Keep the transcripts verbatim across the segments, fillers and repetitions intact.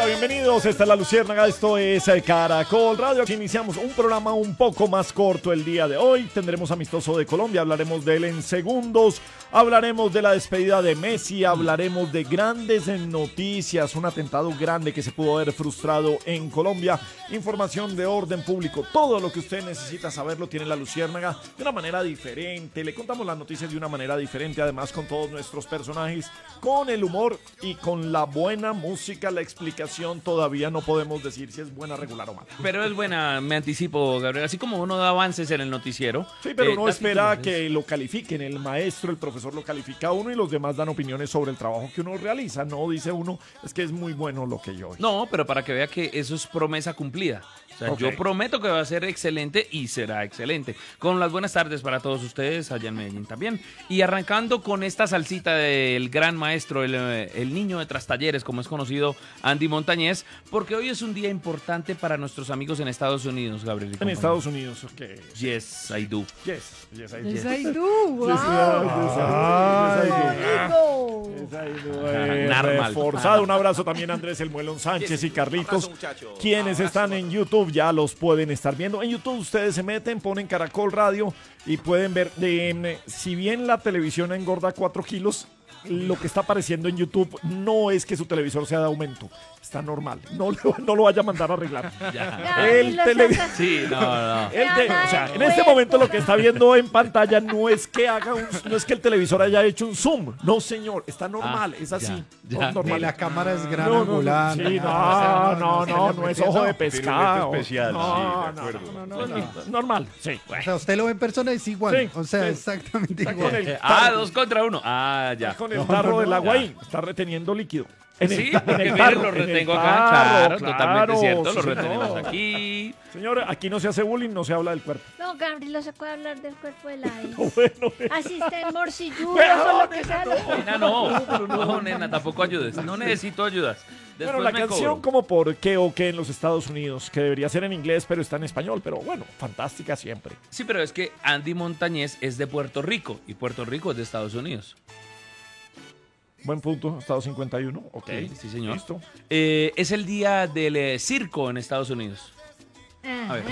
Hola, bienvenidos. Esta es La Luciérnaga, esto es Caracol Radio. Aquí iniciamos un programa un poco más corto el día de hoy. Tendremos Amistoso de Colombia, hablaremos de él en segundos. Hablaremos de la despedida de Messi, hablaremos de grandes noticias, un atentado grande que se pudo haber frustrado en Colombia, información de orden público, todo lo que usted necesita saberlo tiene La Luciérnaga de una manera diferente. Le contamos las noticias de una manera diferente, además con todos nuestros personajes, con el humor y con la buena música. La explicación todavía no podemos decir si es buena, regular o mala. Pero es buena, me anticipo, Gabriel. Así como uno da avances en el noticiero. Sí, pero eh, uno espera titulares. que lo califiquen. El maestro, el profesor lo califica a uno y los demás dan opiniones sobre el trabajo que uno realiza. No dice uno, es que es muy bueno lo que yo hice. No, pero para que vea que eso es promesa cumplida. O sea, Okay. yo prometo que va a ser excelente y será excelente. Con las buenas tardes para todos ustedes, allá en Medellín también. Y arrancando con esta salsita del gran maestro, el, el niño de Trastalleres, como es conocido, Andy Montañez, porque hoy es un día importante para nuestros amigos en Estados Unidos, Gabriel. y En compañía. Estados Unidos, ok. Yes, I do. Yes, yes, I do. Yes, I do. Wow. Yes, I do. Yes, I do. Amigo. Yes, I do. Eh, Normal. Reforzado. Un abrazo también a Andrés El Muelón Sánchez y Carlitos, quienes están en YouTube, ya los pueden estar viendo. En YouTube ustedes se meten, ponen Caracol Radio y pueden ver, eh, si bien la televisión engorda cuatro kilos, lo que está apareciendo en YouTube no es que su televisor sea de aumento, está normal, no, lo- no lo vaya a mandar a arreglar. Ya. El tele- Sí, no, no. El te- o sea, en este momento lo que está viendo en pantalla no es que haga un, no es que el televisor haya hecho un zoom, no señor, está normal, Ah, es así, ya, no, ya. Ni normal. la cámara es gran No, no, no, angular. sí, ni no, nada, o sea, no, no, no es ojo de no. pescado. especial, no, sí, de no, acuerdo. no, no, no, no, normal, sí. O sea, usted lo ve en persona y es igual. Sí, o sea, sí. exactamente Está igual. con el Eh, ah, tarro, dos contra uno. Ah, ya. está con el No, tarro no, del no, agua ya. ahí, está reteniendo líquido. En el- Sí, en porque el miren, tarro, lo en el retengo acá, tarro, claro, totalmente cierto, sí, lo señor. retenemos aquí. Señor, aquí no se hace bullying, no se habla del cuerpo. No, Gabriel, no se puede hablar del cuerpo de la No, bueno, Así estén morcilludos Pero, o lo que sea. no. Nena, no, no, nena, tampoco ayudes. No necesito ayudas. Después bueno, la me canción cobro. como por qué o qué en los Estados Unidos, que debería ser en inglés, pero está en español, pero bueno, fantástica siempre. Sí, pero es que Andy Montañez es de Puerto Rico y Puerto Rico es de Estados Unidos. Buen punto, Estado cincuenta y uno, ok. Sí, sí, señor. Listo. Eh, es el día del eh, circo en Estados Unidos. Ajá. ver.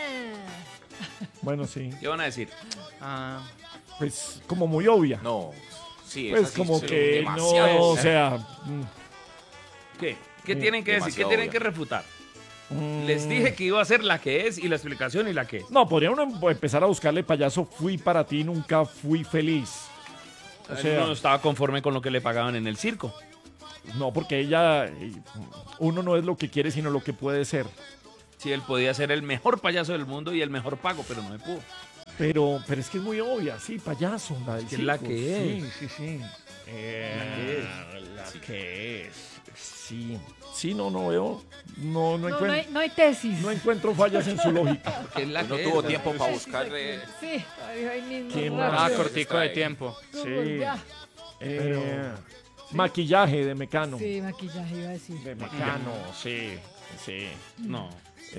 Bueno, sí. ¿Qué van a decir? Ah, Pues como muy obvia. no. Sí, Pues esa sí como se- que demasiado. no, o sea... mm, ¿Qué? ¿Qué Sí, tienen que decir? ¿Qué demasiado tienen obvia. que refutar? mm, Les dije que iba a ser la que es y la explicación y la que es. No, podría uno em- empezar a buscarle payaso, fui para ti, nunca fui feliz. O Él sea, no estaba conforme con lo que le pagaban en el circo. no, porque ella, eh, uno no es lo que quiere, sino lo que puede ser. Sí, él podía ser el mejor payaso del mundo y el mejor pago, pero no me pudo. Pero, pero es que es muy obvia, sí, payaso. La del que es la circo, que sí, es. Sí, sí, Eh, La que es. La Sí. que es. Sí. Sí, no, no veo. No, no, No, no, encuentro, hay, no hay tesis. no encuentro fallas en su lógica. Que es la No que tuvo es. tiempo para buscarle. Sí, ahí, ahí mismo. Qué rápido. mal. Ah, cortico de tiempo. Google, Sí. ya. Eh, Maquillaje de Mecano. Sí, maquillaje iba a decir. De Mecano, sí, sí. No.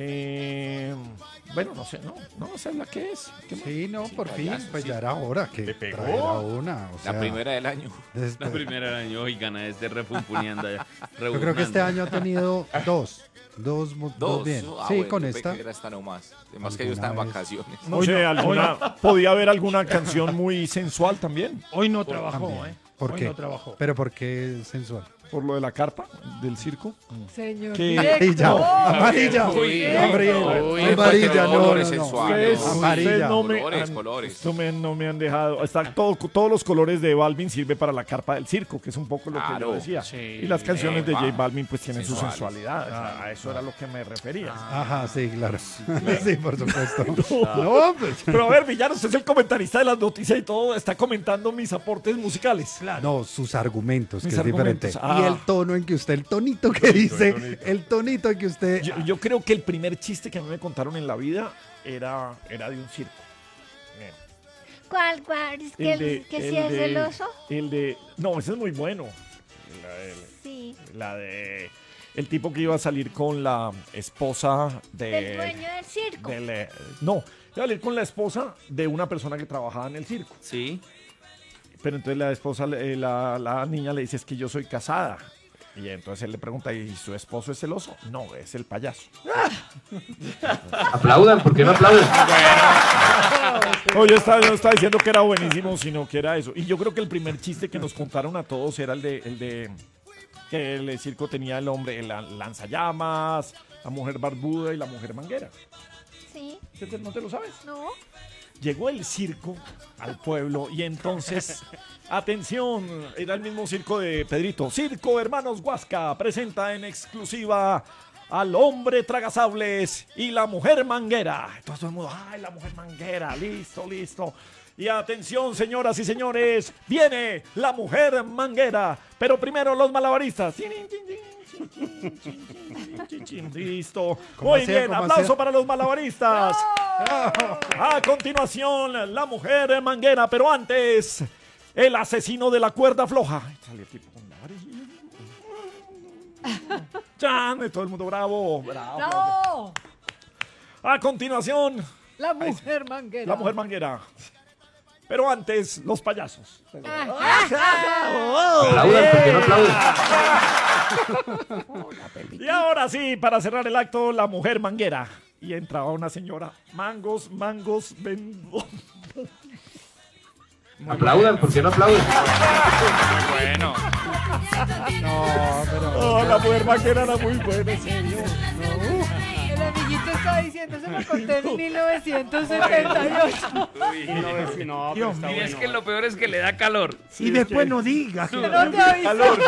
Eh, bueno, no sé, no, no, esa es la que es. ¿Qué más? Sí, no, por fin, payaso, pues sí. ya era hora que ¿Le pegó? trajera una. O sea, La primera del año. desde- La primera año, oigan, a este refunfuneando allá. yo creo que este año ha tenido dos. Dos, mu- dos Dos. bien. Ah, sí, bueno, con yo pensé esta. que era esta nomás. Además que yo Alguna estaba en vez. vacaciones. No Hoy sé, no, alguna, podía haber alguna canción muy sensual también, Hoy no trabajó, También. ¿eh? ¿Por Hoy qué? no trabajó. Pero ¿por qué sensual? por lo de la carpa del circo. Señor ¿Qué? director. Amarilla, amarilla. Uy, Gabriel, uy, amarilla, no, no, colores no. sensuales. Ustedes- Amarilla. ustedes no me Colores, han, colores. esto me- no me han dejado. Está todo, todos los colores de Balvin sirve para la carpa del circo, que es un poco lo que yo Claro. decía. Sí. Y las canciones de Epa. J Balvin pues tienen su Sensuales. sensualidad. O sea, a eso era lo que me refería. Ajá, sí, claro. Sí, por supuesto. No, pues, pero a ver, Villano, usted es el comentarista de las noticias y todo, está comentando mis aportes musicales. No, sus argumentos, que Mis es diferente. argumentos, ah. Y el tono en que usted, el tonito que dice, el tonito en que usted... Yo, yo creo que el primer chiste que a mí me contaron en la vida era, era de un circo. Bien. ¿Cuál, cuál? ¿Es que, El de- el- que el sí es de- el oso? El de... No, ese es muy bueno. La de... Sí. La de el tipo que iba a salir con la esposa de... Del dueño del circo. del, eh, no, iba a salir con la esposa de una persona que trabajaba en el circo. Sí. Pero entonces la esposa, eh, la, la niña le dice, es que yo soy casada. Y entonces él le pregunta, ¿y su esposo es celoso? No, es el payaso. Aplaudan, ¿por qué no aplauden? No, yo estaba, yo estaba diciendo que era buenísimo, sino que era eso. Y yo creo que el primer chiste que nos contaron a todos era el de, el de que el circo tenía el hombre, el lanzallamas, la mujer barbuda y la mujer manguera. Sí. ¿No te lo sabes? No. Llegó el circo al pueblo y entonces, atención, era el mismo circo de Pedrito. Circo Hermanos Huasca presenta en exclusiva al hombre tragasables y la mujer manguera. Entonces todo el mundo, ay, la mujer manguera, listo, listo. Y atención, señoras y señores, viene la mujer manguera. Pero primero los malabaristas. Listo. Muy hacía? bien, ¿Cómo aplauso hacía? para los malabaristas. A continuación, la mujer manguera, pero antes, el asesino de la cuerda floja. Sale el tipo con la varilla. Chan, y todo el mundo bravo, bravo. No. A continuación, La mujer manguera. la mujer manguera. Pero antes, los payasos. Aplaudan, ¿por qué no aplauden? Y ahora sí, para cerrar el acto, la mujer manguera. Y entraba una señora. Mangos, mangos, vendo. Aplaudan, ¿por qué no aplauden? Bueno. Oh, la mujer manguera era muy buena, en serio. El amiguito está diciendo, se lo conté en mil novecientos setenta y ocho. No, es- no, pero está Y es bueno. que lo peor es que le da calor. Y después no digas. No te aviso. Calor.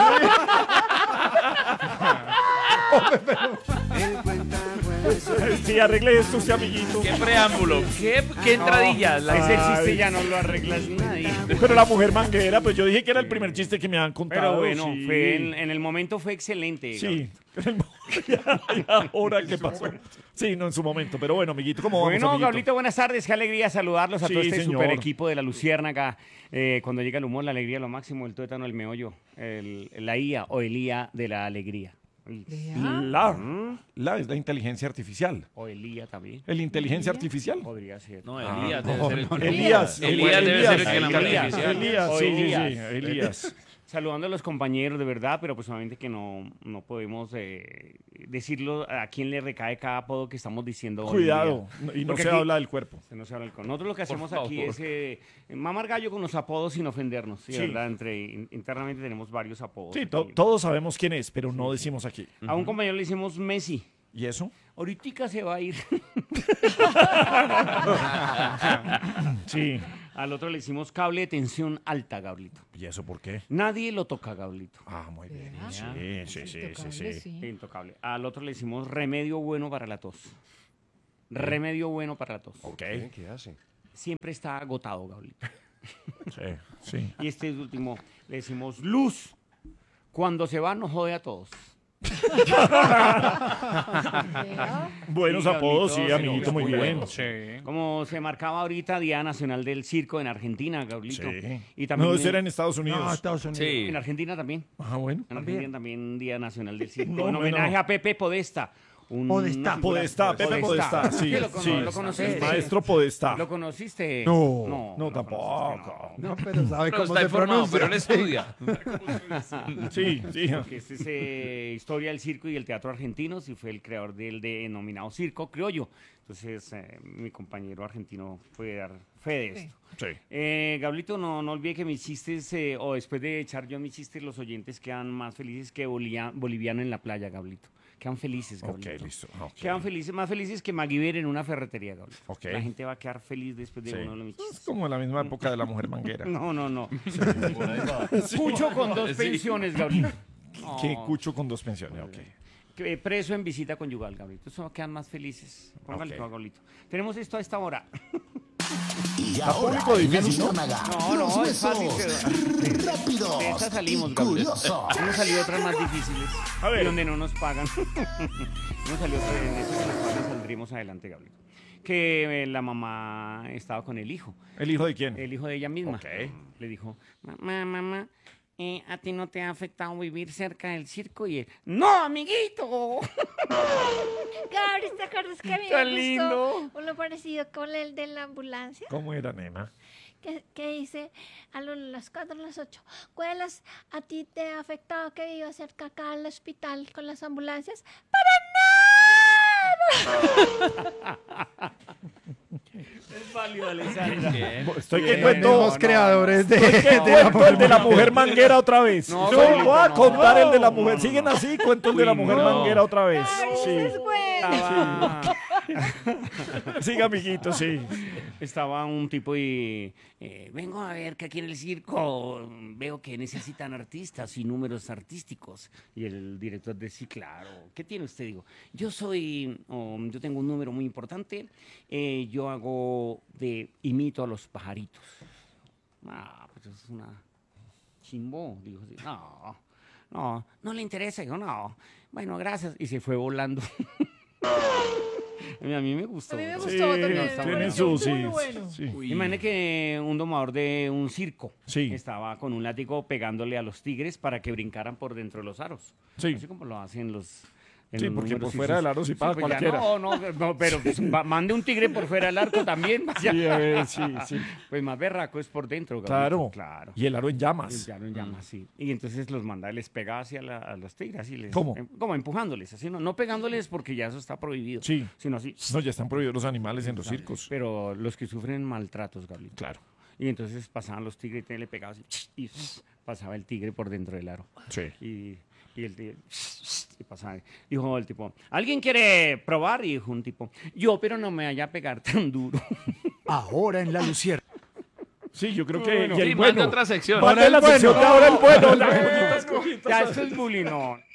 Sí, arregle esto, usted, amiguito. Qué preámbulo, qué, qué entradillas. la- Ese Ay. chiste ya no lo arreglas nadie. Pero la mujer manguera, pues yo dije que era el primer chiste que me han contado. Pero bueno, sí. fue en, en el momento fue excelente. Sí. ¿Y ahora qué pasó? Sí, no en su momento. Pero bueno, amiguito, ¿cómo vamos, Bueno, amiguito? Gablito, buenas tardes. Qué alegría saludarlos a Sí, todo este señor. super equipo de la Luciérnaga. Eh, cuando llega el humor, la alegría, lo máximo, el tuétano, el meollo, el, la I A o el I A de la alegría. La, la es la inteligencia artificial. O el I A también. ¿El inteligencia artificial? Podría ser. No, Elías debe ser el que- Elías. Elías debe ser el que la Elías, artificial. Elías, O sí, sí, sí, Elías. Elías. Saludando a los compañeros, de verdad, pero pues obviamente que no, no podemos eh, decirlo a quién le recae cada apodo que estamos diciendo. hoy en Cuidado, día. y no Porque se aquí- habla del cuerpo. Se nos habla el con. Nosotros lo que hacemos favor. aquí es eh, mamar gallo con los apodos sin ofendernos, ¿sí? Sí. ¿Verdad? Entre, in- internamente tenemos varios apodos. Sí, aquí. to- todos sabemos quién es, pero no decimos aquí. A un compañero le hicimos Messi. ¿Y eso? Ahorita se va a ir. Sí. Al otro le hicimos cable de tensión alta, Gablito. ¿Y eso por qué? Nadie lo toca, Gablito. Ah, muy bien. ¿Verdad? Sí, sí, sí, sí, sí. Sí. Intocable. Al otro le hicimos remedio bueno para la tos. Remedio bueno para la tos. Ok. ¿Qué hace? Siempre está agotado, Gablito. Sí, sí. Y este último le decimos luz. Cuando se va nos jode a todos. Vea. Buenos Sí, apodos, sí, Gablito, amiguito, sí, muy muy bien. bueno. Sí. Como se marcaba ahorita Día Nacional del Circo en Argentina, Gablito. Sí. Y también No, eso en- era en Estados Unidos. No, Estados Unidos. Sí. en Argentina también. Ah, bueno. En Argentina también Día Nacional del Circo. No, en bueno. homenaje a Pepe Podesta. Un, Podestá. una figura- Podestá, Pepe Podestá, sí, lo, cono- sí. lo conociste. El maestro Podestá. ¿Lo conociste? No, no, lo tampoco. conociste, no. No, pero sabe Pero cómo está se informado, pronuncia. pero él estudia. Sí, sí. Que este es eh, historia del circo y el teatro argentinos y fue el creador del denominado circo criollo. Entonces, eh, mi compañero argentino puede dar fe de esto. Sí. Eh, Gablito, no, no olvide que mis chistes, eh, o después de echar yo mis chistes, los oyentes quedan más felices que bolia- boliviano en la playa, Gablito. Quedan felices, Ok, Gablito. listo. ok. Quedan felices, más felices que MacGyver en una ferretería, Gablito. Ok. La gente va a quedar feliz después de Sí. uno de mis Es chistes. como la misma época de la mujer manguera. No, no, no. Cucho con dos Sí. pensiones, Gablito. Que No. cucho con dos pensiones, ok. Que, eh, preso en visita conyugal, Gablito. Eso quedan más felices. Póngale, Ok. Gablito. Tenemos esto a esta hora. Y Está ahora, público en la difícil, ¿no? Luciérnaga, No, los no, es fácil, huesos pero- rápidos De esta salimos, y Gablito. curiosos. Hemos salido otras más difíciles. A ver. Y donde no nos pagan. Hemos salido otras en esas en las cuales saldremos adelante, Gablito. Que eh, la mamá estaba con el hijo. ¿El hijo de quién? El hijo de ella misma. Ok. Le dijo, mamá, mamá, eh, ¿a ti no te ha afectado vivir cerca del circo? Y él, ¡no, amiguito! Gabriel, ¿te acuerdas que a mí Está me lindo. gustó uno parecido con el de la ambulancia? ¿Cómo era, nena? que, que dice a lo- las cuatro, a las ocho. Cuelas, ¿a ti te ha afectado que vivas cerca acá al hospital con las ambulancias? Es válido, Alexandra. Bien. Estoy que Bien. cuento, Tenemos creadores de, estoy que de la cuento mujer el de la mujer manguera otra vez. No, Yo Gabrielito, voy a no. contar el de la No, mujer. no, no. Siguen así, cuento el de la Uy, mujer no. manguera otra vez. Ay, Sí. es bueno. Estaba, Siga, amiguito, sí. estaba un tipo y eh, vengo a ver que aquí en el circo veo que necesitan artistas y números artísticos. Y el director dice, sí, claro, ¿qué tiene usted? Digo, yo soy, um, yo tengo un número muy importante, eh, yo hago de, imito a los pajaritos. Ah, pues eso es una chimbo. Dijo, sí, no, no, no le interesa. Digo, no, bueno, gracias. Y se fue volando. A mí, a mí me gustó. A mí me Sí, gustó también. está tiene bueno. su, sí, Muy bueno. sí. Uy. Imagínate que un domador de un circo Sí. estaba con un látigo pegándole a los tigres para que brincaran por dentro de los aros. Sí. Así como lo hacen los... en Sí, los porque números por fuera del aro sí paga pues ya cualquiera. No, no, no, pero pues, va- mande un tigre por fuera del arco también. vaya. Sí, a ver, sí, sí. Pues más berraco es por dentro. Claro. Gabrielito, Claro. Y el aro en llamas. Ya no llama así. Y entonces los manda, les pega hacia la- a los tigres. Así les, ¿Cómo? em- como empujándoles, así, no, no pegándoles porque ya eso está prohibido. Sí. Sino así. No, ya están prohibidos los animales en los circos. Pero los que sufren maltratos, Gabriel. Claro. Y entonces pasaban los tigres y le pegaba así, y pasaba el tigre por dentro del aro. Sí. Y, y el tigre y pasaba. Dijo el tipo, ¿alguien quiere probar? Y dijo un tipo, yo, pero no me vaya a pegar tan duro. Ahora en la Luciérnaga. Sí, yo creo que Bueno. y el Sí, bueno. mande otra sección. Mande la sección de ahora el bueno. las joyitas, cojitas. Ya, esto es bullying, no.